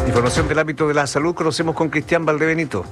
Información del ámbito de la salud, conocemos con Cristian Valdebenito.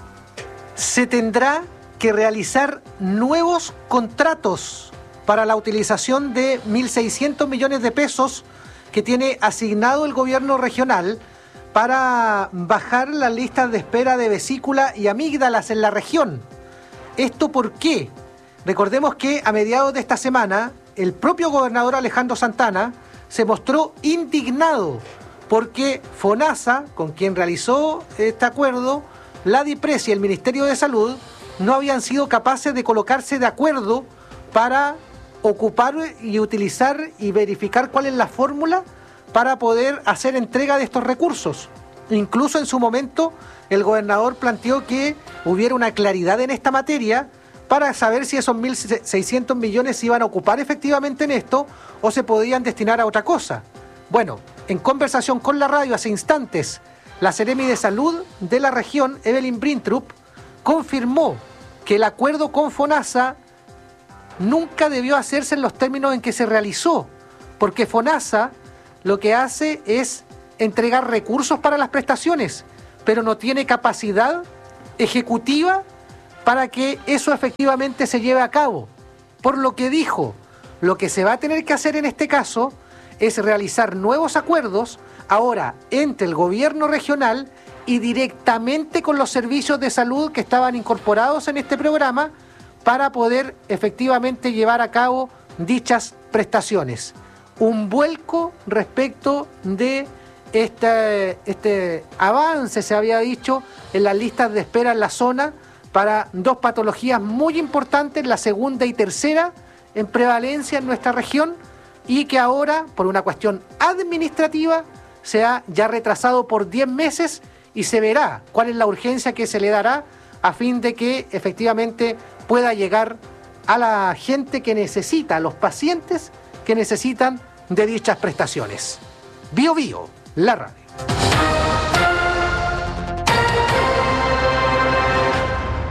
Se tendrá que realizar nuevos contratos para la utilización de 1.600 millones de pesos que tiene asignado el gobierno regional para bajar las listas de espera de vesícula y amígdalas en la región. ¿Esto por qué? Recordemos que a mediados de esta semana, el propio gobernador Alejandro Santana se mostró indignado porque FONASA, con quien realizó este acuerdo, la DIPRES y el Ministerio de Salud no habían sido capaces de colocarse de acuerdo para ocupar y utilizar y verificar cuál es la fórmula para poder hacer entrega de estos recursos. Incluso en su momento el gobernador planteó que hubiera una claridad en esta materia para saber si esos 1.600 millones se iban a ocupar efectivamente en esto o se podían destinar a otra cosa. Bueno, en conversación con la radio hace instantes, la Seremi de Salud de la región, Evelyn Brintrup, confirmó que el acuerdo con FONASA nunca debió hacerse en los términos en que se realizó, porque FONASA lo que hace es entregar recursos para las prestaciones, pero no tiene capacidad ejecutiva para que eso efectivamente se lleve a cabo. Por lo que dijo, lo que se va a tener que hacer en este caso es realizar nuevos acuerdos ahora entre el gobierno regional y directamente con los servicios de salud que estaban incorporados en este programa para poder efectivamente llevar a cabo dichas prestaciones. Un vuelco respecto de este avance, se había dicho, en las listas de espera en la zona para dos patologías muy importantes, la segunda y tercera en prevalencia en nuestra región, y que ahora, por una cuestión administrativa, se ha ya retrasado por 10 meses y se verá cuál es la urgencia que se le dará a fin de que efectivamente pueda llegar a la gente que necesita, a los pacientes que necesitan de dichas prestaciones. Bio Bio, la radio.